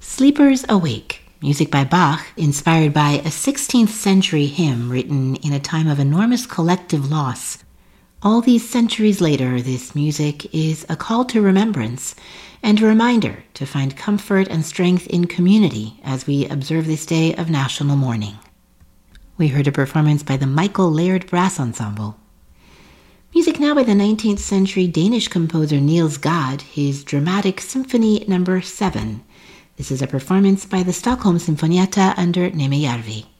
Sleepers Awake, music by Bach, inspired by a 16th century hymn written in a time of enormous collective loss. All these centuries later, this music is a call to remembrance and a reminder to find comfort and strength in community as we observe this day of national mourning. We heard a performance by the Michael Laird Brass Ensemble. Music now by the 19th century Danish composer Niels Gade, his dramatic Symphony No. 7. This is a performance by the Stockholm Sinfonietta under Neme Järvi.